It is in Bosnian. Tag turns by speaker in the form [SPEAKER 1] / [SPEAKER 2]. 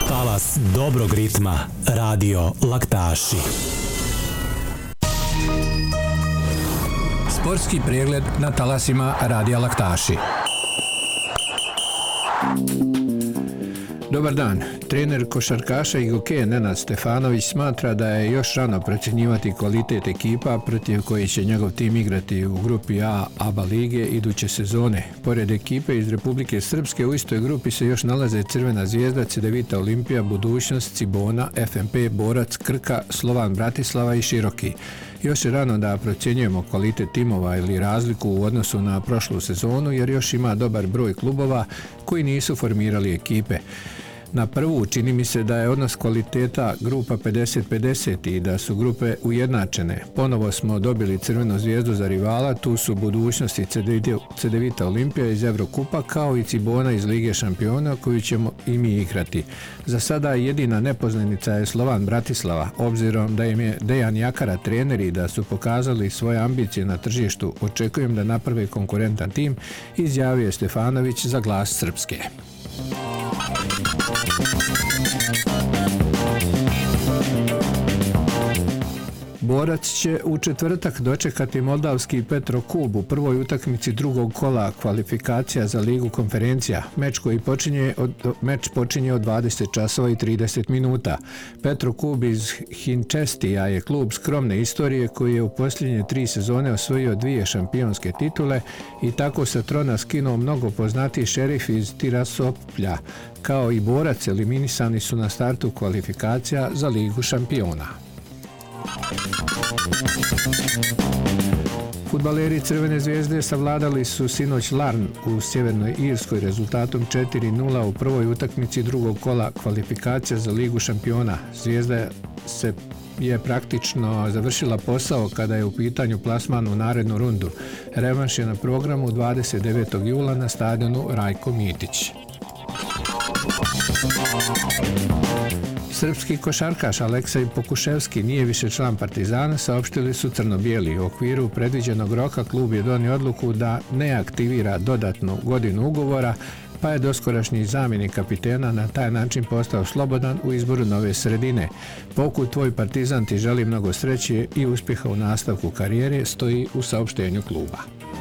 [SPEAKER 1] Talas dobrog ritma, radio Laktaši.
[SPEAKER 2] Sportski pregled na talasima radija Laktaši. Dobar dan. Trener košarkaša i hokeja Nenad Stefanović smatra da je još rano procjenjivati kvalitet ekipa protiv koji će njegov tim igrati u grupi A ABA lige iduće sezone. Pored ekipe iz Republike Srpske u istoj grupi se još nalaze Crvena Zvijezda, Cedevita Olimpija, Budućnost, Cibona, FNP, Borac, Krka, Slovan Bratislava i Široki. Još je rano da procjenjujemo kvalitet timova ili razliku u odnosu na prošlu sezonu jer još ima dobar broj klubova koji nisu formirali ekipe. Na prvu čini mi se da je odnos kvaliteta grupa 50-50 i da su grupe ujednačene. Ponovo smo dobili Crvenu Zvijezdu za rivala, tu su Budućnost i Cedevita Olimpija iz Evrokupa kao i Cibona iz Lige šampiona koju ćemo i mi igrati. Za sada jedina nepoznanica je Slovan Bratislava, obzirom da im je Dejan Jakara trener i da su pokazali svoje ambicije na tržištu. Očekujem da naprave konkurentan tim, izjavio je Stefanović za Glas Srpske. Borac će u četvrtak dočekati moldavski Petrokub u prvoj utakmici drugog kola kvalifikacija za Ligu konferencija. Meč počinje od 20 časova i 30 minuta. Petrokub iz Hinčestija je klub skromne istorije koji je u posljednje 3 sezone osvojio 2 šampionske titule i tako sa trona skinuo mnogo poznatiji Šerif iz Tirasoplja. Kao i Borac, eliminisani su na startu kvalifikacija za Ligu šampiona. Fudbaleri Crvene Zvijezde savladali su sinoć Larn u Sjevernoj Irskoj rezultatom 4-0 u prvoj utakmici drugog kola kvalifikacija za Ligu šampiona. Zvijezda je praktično završila posao kada je u pitanju plasman u narednu rundu. Revanš je na programu 29. jula na stadionu Rajko Mitić. Srpski košarkaš Aleksej Pokuševski nije više član Partizana, saopštili su crno-bijeli. U okviru predviđenog roka klub je donio odluku da ne aktivira dodatnu godinu ugovora, pa je doskorašnji zamjenik kapitena na taj način postao slobodan u izboru nove sredine. Poku, tvoj Partizan ti želi mnogo sreće i uspjeha u nastavku karijere, stoji u saopštenju kluba.